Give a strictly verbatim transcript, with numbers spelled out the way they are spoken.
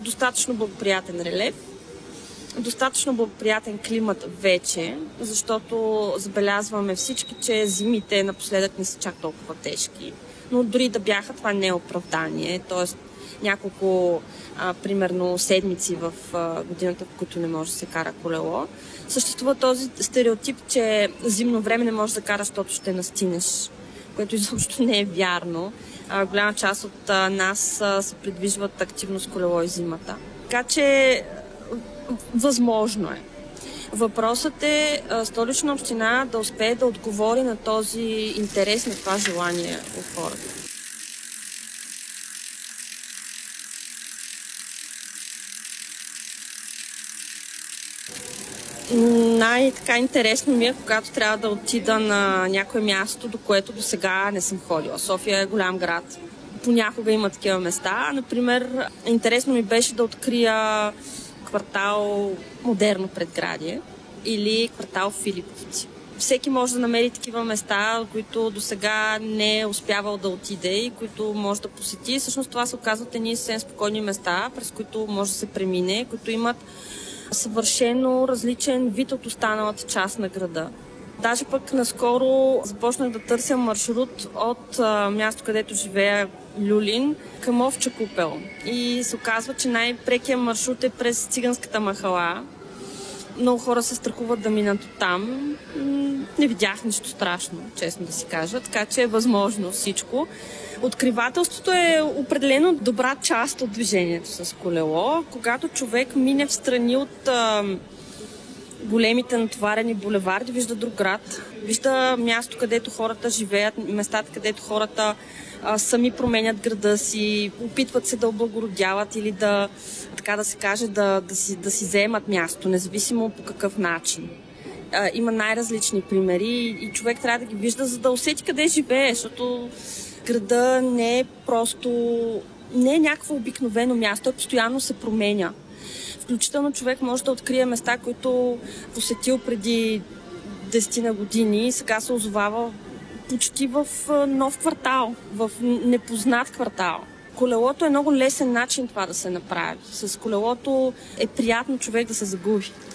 достатъчно благоприятен релеф, достатъчно благоприятен климат вече, защото забелязваме всички, че зимите напоследък не са чак толкова тежки. Но дори да бяха, това не е оправдание. Тоест няколко, а, примерно, седмици в а, годината, в които не може да се кара колело. Съществува този стереотип, че зимно време не можеш да караш, защото ще настинеш, което изобщо не е вярно. А, голяма част от а, нас а, се придвижват активно с колело и зимата. Така че възможно е. Въпросът е а, Столична община да успее да отговори на този интерес, на това желание от хората. Най-така интересно ми е, когато трябва да отида на някое място, до което до сега не съм ходила. София е голям град. Понякога има такива места. Например, интересно ми беше да открия квартал Модерно предградие или квартал Филиповци. Всеки може да намери такива места, които до сега не е успявал да отиде и които може да посети. Всъщност това се оказват едни съвсем спокойни места, през които може да се премине, които имат съвършено различен вид от останалата част на града. Даже пък наскоро започнах да търся маршрут от а, място, където живея, Люлин, към Овча купел. И се оказва, че най-прекият маршрут е през циганската махала. Много хора се страхуват да минат оттам. Не видях нищо страшно, честно да си кажа, така че е възможно всичко. Откривателството е определено добра част от движението с колело. Когато човек мине в страни от а, големите натоварени булеварди, вижда друг град, вижда място, където хората живеят, местата, където хората а, сами променят града си, опитват се да облагородяват или да, така да се каже, да, да, си, да си заемат място, независимо по какъв начин. А, има най-различни примери и човек трябва да ги вижда, за да усети къде живее, защото града не е просто, не е някакво обикновено място, той постоянно се променя. Включително човек може да открие места, които посетил преди десетина години и сега се озовава почти в нов квартал, в непознат квартал. Колелото е много лесен начин това да се направи. С колелото е приятно човек да се загуби.